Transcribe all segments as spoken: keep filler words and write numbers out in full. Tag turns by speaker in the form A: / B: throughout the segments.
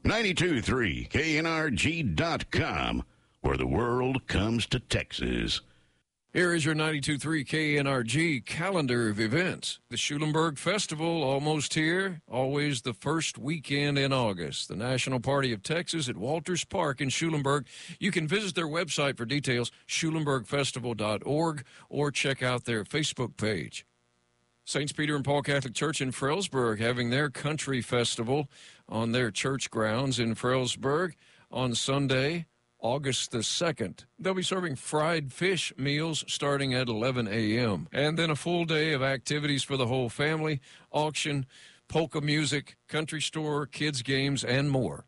A: ninety-two point three K N R G dot com, where the world comes to Texas.
B: Here is your ninety-two point three K N R G calendar of events. The Schulenburg Festival, almost here, always the first weekend in August. The National Party of Texas at Walters Park in Schulenburg. You can visit their website for details, schulenburg festival dot org, or check out their Facebook page. Saints Peter and Paul Catholic Church in Frelsburg having their country festival on their church grounds in Frelsburg on Sunday, August the second. They'll be serving fried fish meals starting at eleven a.m. And then a full day of activities for the whole family, auction, polka music, country store, kids games, and more.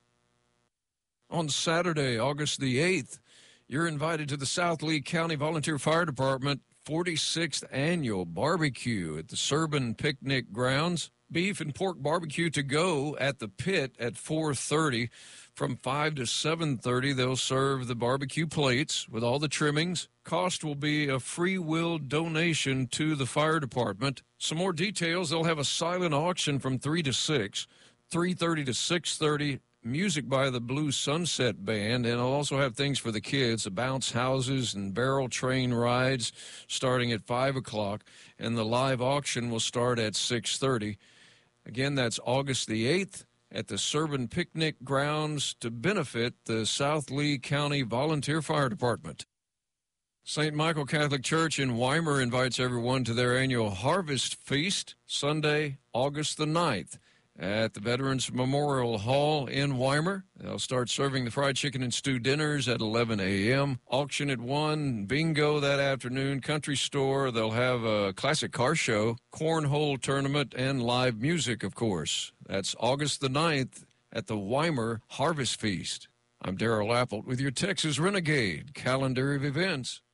B: On Saturday, August the eighth, you're invited to the South Lee County Volunteer Fire Department forty-sixth Annual Barbecue at the Serban Picnic Grounds. Beef and pork barbecue to go at the pit at four thirty. From five to seven thirty, they'll serve the barbecue plates with all the trimmings. Cost will be a free will donation to the fire department. Some more details, they'll have a silent auction from three to six, three thirty to six thirty, music by the Blue Sunset Band, and I'll also have things for the kids, the bounce houses and barrel train rides starting at five o'clock, and the live auction will start at six thirty. Again, that's August the eighth at the Serban Picnic Grounds to benefit the South Lee County Volunteer Fire Department. Saint Michael Catholic Church in Weimar invites everyone to their annual Harvest Feast, Sunday, August the ninth, at the Veterans Memorial Hall in Weimar. They'll start serving the fried chicken and stew dinners at eleven a.m. Auction at one, bingo that afternoon, country store. They'll have a classic car show, cornhole tournament, and live music, of course. That's August the ninth at the Weimar Harvest Feast. I'm Darrell Apple with your Texas Renegade calendar of events.